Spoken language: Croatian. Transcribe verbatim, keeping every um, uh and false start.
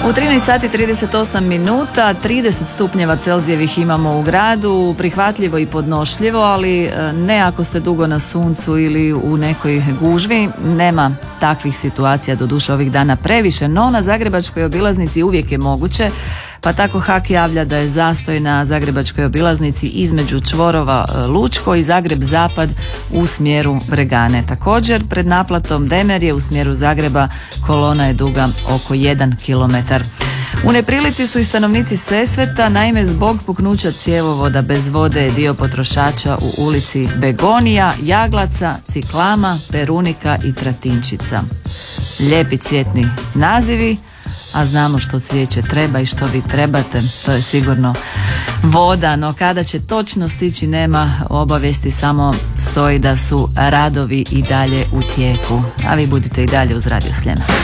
U trinaest sati trideset osam minuta, trideset stupnjeva Celzijevih imamo u gradu, prihvatljivo i podnošljivo, ali ne ako ste dugo na suncu ili u nekoj gužvi. Nema takvih situacija doduše ovih dana previše, no na zagrebačkoj obilaznici uvijek je moguće, pa tako H A K javlja da je zastoj na zagrebačkoj obilaznici između čvorova Lučko i Zagreb Zapad u smjeru Bregane. Također pred naplatom Demerje u smjeru Zagreba kolona je duga oko jedan kilometar. U neprilici su i stanovnici Sesveta, naime zbog puknuća cjevovoda bez vode je dio potrošača u ulici Begonija, Jaglaca, Ciklama, Perunika i Tratinčica. Lijepi cvjetni nazivi, a znamo što cvijeće treba i što vi trebate, to je sigurno voda, no kada će točno stići nema obavijesti, samo stoji da su radovi i dalje u tijeku, a vi budite i dalje uz Radio Sljeme.